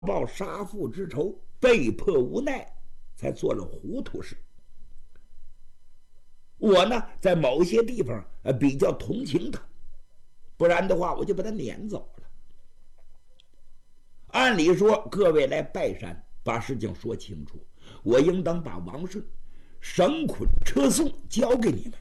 报杀父之仇，被迫无奈才做了糊涂事。我呢，在某些地方比较同情他，不然的话我就把他撵走了。按理说，各位来拜山，把事情说清楚，我应当把王顺绳捆车送交给你们。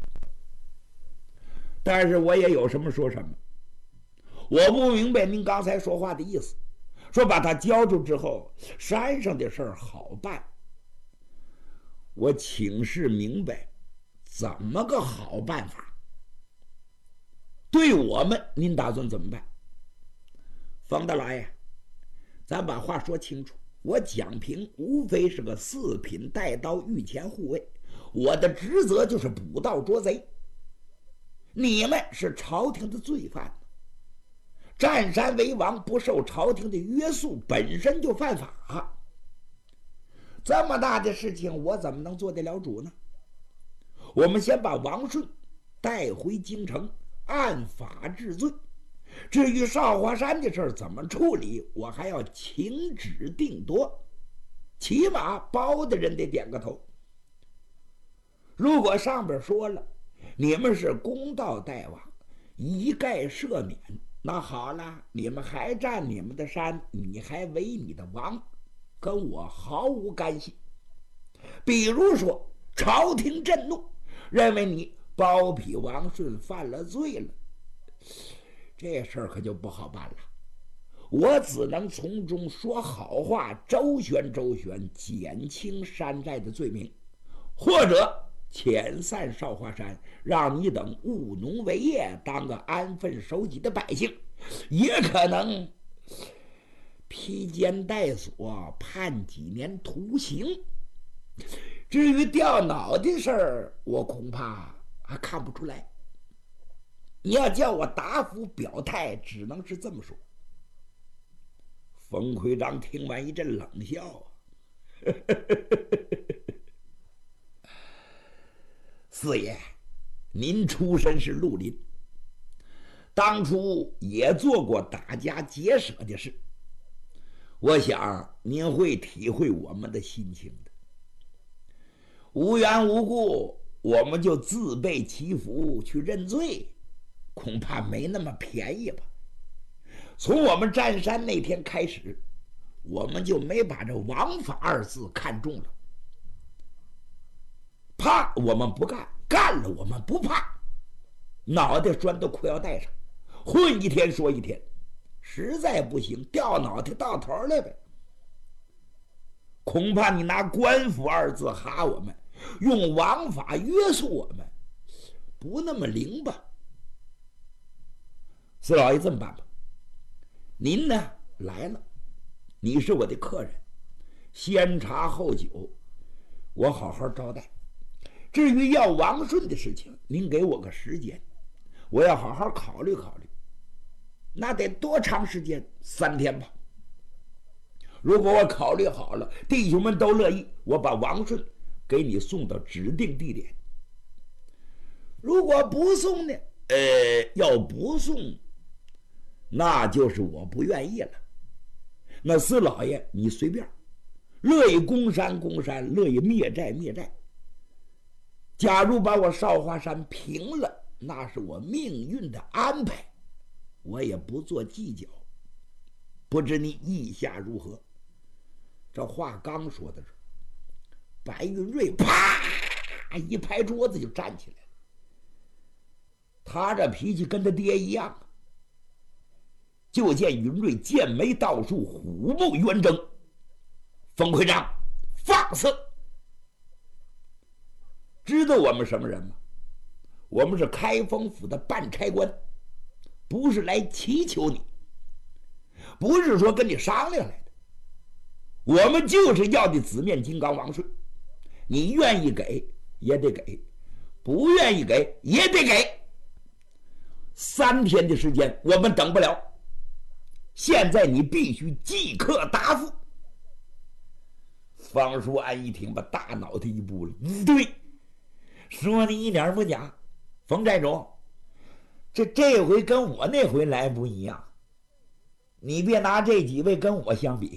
但是我也有什么说什么，我不明白您刚才说话的意思，说把他交出之后，山上的事儿好办。我请示明白，怎么个好办法？对我们，您打算怎么办？冯大老爷，咱把话说清楚。我蒋平无非是个四品带刀御前护卫，我的职责就是捕盗捉贼。你们是朝廷的罪犯，占山为王不受朝廷的约束，本身就犯法。这么大的事情，我怎么能做得了主呢？我们先把王顺带回京城，按法治罪。至于少华山的事怎么处理，我还要请旨定夺，起码包的人得点个头。如果上边说了你们是公道大王，一概赦免，那好了，你们还占你们的山，你还为你的王，跟我毫无干系。比如说朝廷震怒，认为你包庇王顺犯了罪了，这事儿可就不好办了。我只能从中说好话，周旋，减轻山寨的罪名，或者遣散少华山，让你等务农为业，当个安分守己的百姓，也可能披肩戴锁，判几年徒刑。至于掉脑袋事儿，我恐怕还看不出来。你要叫我答复表态，只能是这么说。冯奎章听完一阵冷笑四爷，您出身是绿林，当初也做过打家劫舍的事，我想您会体会我们的心情的。无缘无故我们就自备祈福去认罪，恐怕没那么便宜吧。从我们占山那天开始，我们就没把这王法二字看重了。怕我们不干，干了我们不怕，脑袋拴到裤腰带上，混一天说一天，实在不行掉脑袋到头来呗。恐怕你拿官府二字哈我们，用王法约束我们，不那么灵吧。四老爷，这么办吧，您呢来了，你是我的客人，先茶后酒，我好好招待。至于要王顺的事情，您给我个时间，我要好好考虑考虑。那得多长时间？3天吧。如果我考虑好了，弟兄们都乐意，我把王顺给你送到指定地点。如果不送呢？要不送，那就是我不愿意了。那四老爷你随便，乐意攻山攻山，乐意灭寨灭寨。假如把我少华山平了，那是我命运的安排，我也不做计较。不知你意下如何？这话刚说的时候，白云瑞啪一拍桌子就站起来了。他这脾气跟他爹一样。就见云瑞剑眉倒竖，虎目圆睁。冯会长，放肆！知道我们什么人吗？我们是开封府的办差官，不是来祈求你，不是说跟你商量来的。我们就是要的紫面金刚王顺，你愿意给也得给，不愿意给也得给。3天的时间我们等不了，现在你必须即刻答复。方叔安一听，把大脑袋一拨了，对，说的一点不假。冯寨主，这回跟我那回来不一样， 你别拿这几位跟我相比。